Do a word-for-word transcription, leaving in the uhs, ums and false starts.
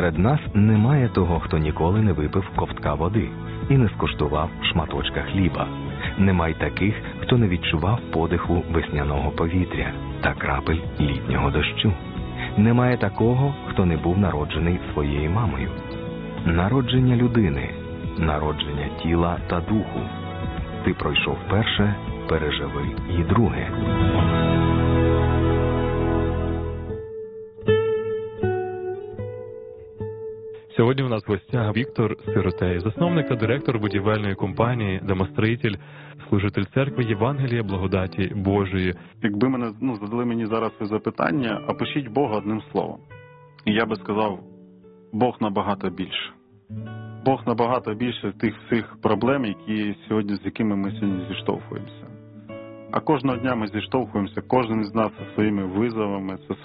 Серед нас немає того, хто ніколи не випив ковтка води і не скуштував шматочка хліба. Нема й таких, хто не відчував подиху весняного повітря та крапель літнього дощу. Немає такого, хто не був народжений своєю мамою. Народження людини, народження тіла та духу. Ти пройшов перше, переживи і друге. Сьогодні у нас в гостях Віктор Сиротей, засновник та директор будівельної компанії, домостроїтель, служитель церкви Євангелія Благодаті Божої. Якби мене ну, задали мені зараз це запитання, опишіть Бога одним словом. І я би сказав, Бог набагато більше. Бог набагато більше тих всіх проблем, які сьогодні, з якими ми сьогодні зіштовхуємося. А кожного дня ми зіштовхуємося, кожен з нас зі своїми визовами, зі